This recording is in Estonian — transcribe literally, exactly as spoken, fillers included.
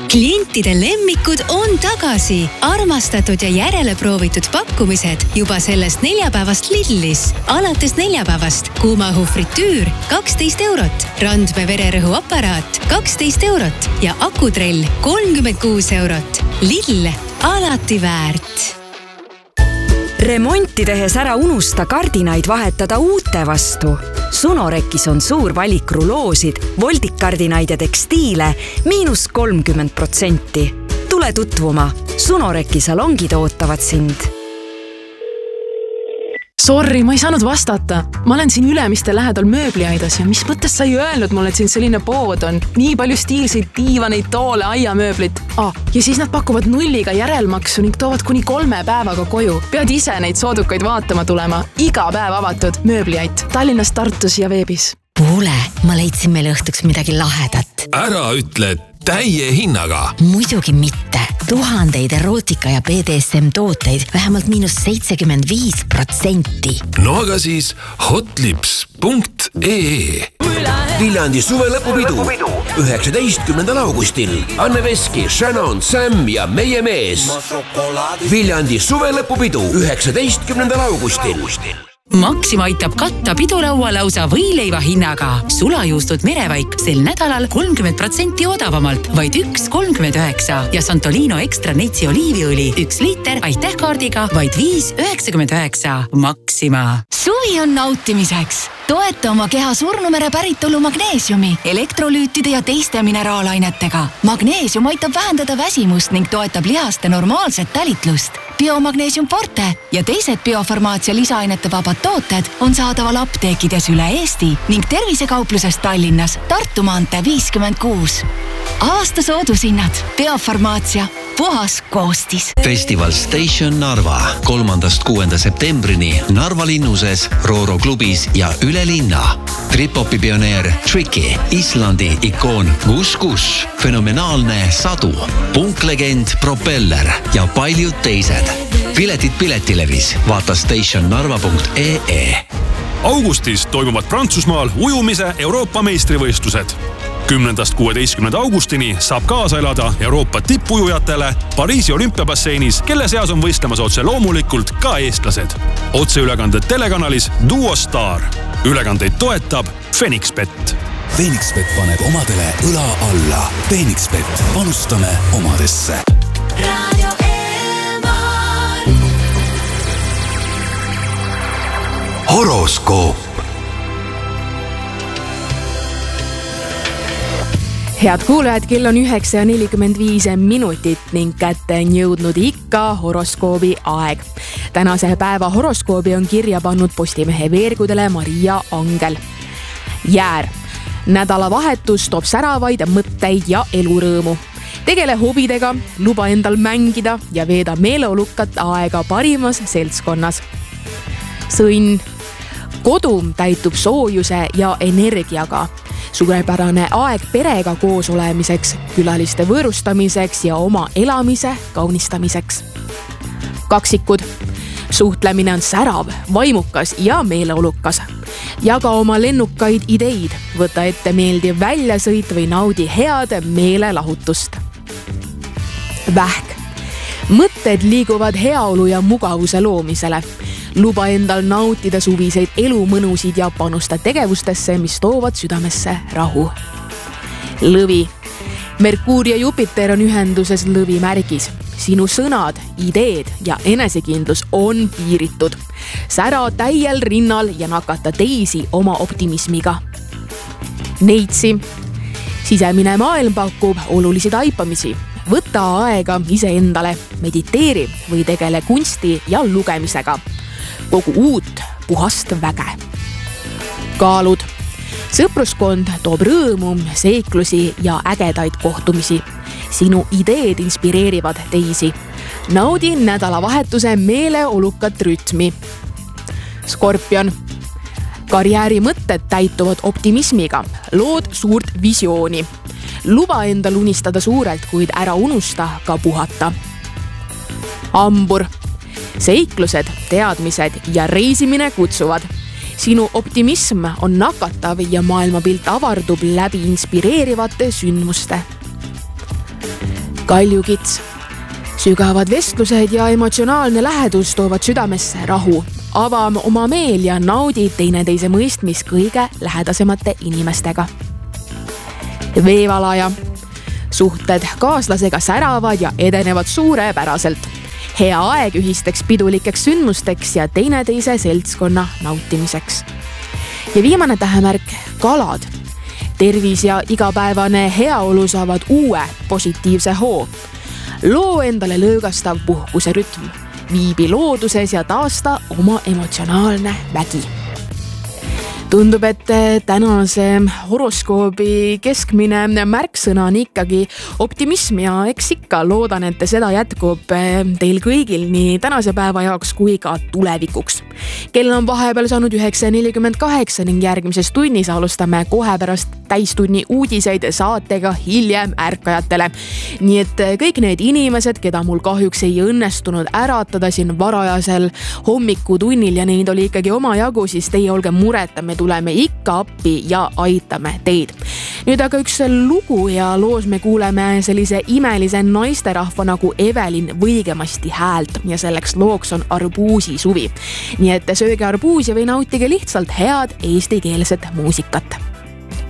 Klientide lemmikud on tagasi. Armastatud ja järele proovitud pakkumised juba sellest neljapäevast Lidlis. Alates neljapäevast kuumaõhu fritüür kaksteist eurot, Randme vererõhuaparaat kaksteist eurot ja akutrell kolmkümmend kuus eurot. Lidl, alati väärt. Remonti tehes ära unusta kardinaid vahetada uute vastu. Sunorekis on suur valik ruloosid, voldikkardinaid ja tekstiile miinus kolmkümmend protsenti. Tule tutvuma. Sunoreki salongid ootavad sind. Sorry, ma ei saanud vastata. Ma olen siin Ülemiste lähedal mööbliaidas ja mis mõttes sa ei öelnud mulle, et siin selline pood on? Nii palju stiilseid diivaneid, toole, aiamööblit. Ah, ja siis nad pakuvad nulliga järelmaksu ning toovad kuni kolme päevaga koju. Pead ise neid soodukaid vaatama tulema. Iga päev avatud mööbliait Tallinnas, Tartus ja veebis. Kuule, ma leidsin meile õhtuks midagi lahedat. Ära ütle täie hinnaga. Muidugi mitte. Tuhandeid erootika ja B D S M tooteid vähemalt miinus seitsekümmend viis protsenti. No aga siis hotlips punkt ee. Viljandi suvelõpupidu üheksateistkümnendal augustil. Anne Veski, Shannon, Sam ja meie mees. Viljandi suvelõpupidu üheksateistkümnendal augustil. Maxima aitab katta pidulaua lausa võileiva hinnaga. Sulajuustud merevaik sel nädalal kolmkümmend protsenti odavamalt, vaid üks kolmkümmend üheksa ja Santolino Extra Netsi oliiviõli üks liiter aitäh kaardiga vaid viis üheksakümmend üheksa. Maxima. Suvi on nautimiseks. Toeta oma keha surnumere päritolu magneesiumi, elektrolüütide ja teiste mineraalainetega. Magneesium aitab vähendada väsimust ning toetab lihaste normaalset talitlust. Biomagneesium Forte ja teised biofarmaatsia lisaainete vabad tooted on saadaval apteekides üle Eesti ning tervisekaupluses Tallinnas, Tartu maantee viiskümmend kuus. Aasta soodushinnad. Biofarmaatsia. Puhas koostis. Festival Station Narva kolmandast kuuenda septembrini Narva linnuses, Rooro klubis ja üle linna. Trip-hopi pioneer Tricky, Islandi ikoon Gus Gus, fenomenaalne Sadu, punklegend Propeller ja paljud teised. Piletid Piletilevis. Vaata stationnarva punkt ee. Augustis toimuvad Prantsusmaal ujumise Euroopa meistrivõistlused. kümnendast kuueteistkümnenda augustini saab kaasa elada Euroopa tippujujatele Pariisi olümpiabasseinis, kelle seas on võistlemas otse loomulikult ka eestlased. Otseülekanded telekanalis Duo Star. Ülekandeid toetab Fenixbet. Fenixbet paneb omadele õla alla. Fenixbet, panustame omadesse. Radio Elmar. Horoskoop. Head kuulajad, kell on üheksa ja nelikümmend viis minutit ning kätte on jõudnud ikka horoskoobi aeg. Tänase päeva horoskoobi on kirja pannud Postimehe veergudele Maria Angel. Jäär. Nädalavahetus toob säravaid mõtteid ja elurõõmu. Tegele hobidega, luba endal mängida ja veeda meeleolukat aega parimas seltskonnas. Sõnn. Kodu täitub soojuse ja energiaga. Suurepärane aeg perega koos olemiseks, külaliste võõrustamiseks ja oma elamise kaunistamiseks. Kaksikud. Suhtlemine on särav, vaimukas ja meeleolukas. Jaga oma lennukaid ideid, võta ette meeldiv väljasõit või naudi head meelelahutust. Vähk. Mõtted liiguvad heaolu ja mugavuse loomisele. Luba endal nautida suviseid elumõnusid ja panusta tegevustesse, mis toovad südamesse rahu. Lõvi. Merkuur ja Jupiter on ühenduses lõvi märgis. Sinu sõnad, ideed ja enesekindlus on piiritud. Sära täiel rinnal ja nakata teisi oma optimismiga. Neitsi. Sisemine maailm pakub olulisi taipamisi. Võta aega iseendale, mediteeri või tegele kunsti ja lugemisega. Kogu uut, puhast väge. Kaalud. Sõpruskond toob rõõmu, seiklusi ja ägedaid kohtumisi. Sinu ideed inspireerivad teisi. Naudi nädalavahetuse meeleolukat rütmi. Skorpion. Karjääri mõtted täituvad optimismiga. Lood suurt visiooni. Luba endal unistada suurelt, kuid ära unusta ka puhata. Hambur. Seiklused, teadmised ja reisimine kutsuvad. Sinu optimism on nakatav ja maailmapilt avardub läbi inspireerivate sündmuste. Kaljukits. Sügavad vestlused ja emotsionaalne lähedus toovad südamesse rahu. Ava oma meel ja naudi teineteise mõistmist kõige lähedasemate inimestega. Veevalaja. Suhted kaaslasega säravad ja edenevad suurepäraselt. Hea aeg ühisteks pidulikeks sündmusteks ja teineteise seltskonna nautimiseks. Ja viimane tähemärk, kalad. Tervis ja igapäevane heaolu saavad uue positiivse hoo. Loo endale lõõgastav puhkuse rütm. Viibi looduses ja taasta oma emotsionaalne vägi. Tundub, et tänase horoskoobi keskmine märksõna on ikkagi optimism ja eks ikka loodan, et seda jätkub teil kõigil nii tänase päeva jaoks kui ka tulevikuks. Kell on vahepeal saanud üheksa nelikümmend kaheksa ning järgmises tunnis alustame kohe pärast täistunni uudiseid saatega Hiljem ärkajatele. Nii et kõik need inimesed, keda mul kahjuks ei õnnestunud äratada siin varajasel hommikutunnil ja neid oli ikkagi oma jagu, siis teie olge mureta, me tuleme ikka appi ja aitame teid. Nüüd aga üks lugu ja loos me kuuleme sellise imelise naisterahva nagu Evelin Võigemasti häält ja selleks looks on Arbuusi suvi. Nii et sööge arbuusi või nautige lihtsalt head eestikeelset muusikat.